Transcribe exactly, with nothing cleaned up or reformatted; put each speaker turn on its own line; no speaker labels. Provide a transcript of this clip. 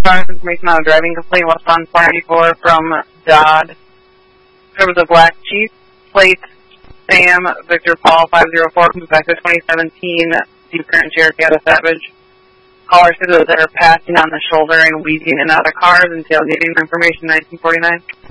Information on a driving complaint, westbound four ninety-four from Dodd. There was a black Jeep, plate Sam Victor Paul five zero four, comes back to twenty seventeen Jeep Grand Cherokee out of Savage. Caller said that they're passing on the shoulder and weaving in and out of cars and tailgating. Information nineteen forty-nine.